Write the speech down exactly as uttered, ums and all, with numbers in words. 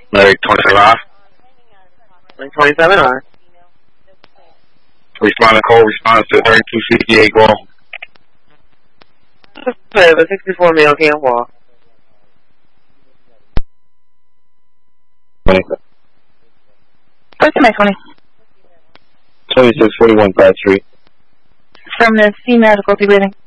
Like twenty-seven R. Like twenty-seven R. Responding call response to thirty-two sixty-eight call. The sixty-four male can't walk. What's my twenty? twenty-six forty-one five three. From the C medical breathing.